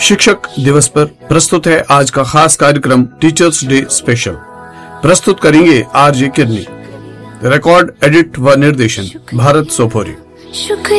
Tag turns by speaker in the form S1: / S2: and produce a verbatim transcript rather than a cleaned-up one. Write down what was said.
S1: शिक्षक दिवस पर प्रस्तुत है आज का खास कार्यक्रम टीचर्स डे स्पेशल। प्रस्तुत करेंगे आरजे किरनी। रिकॉर्ड, एडिट व निर्देशन भारत सोपोरी।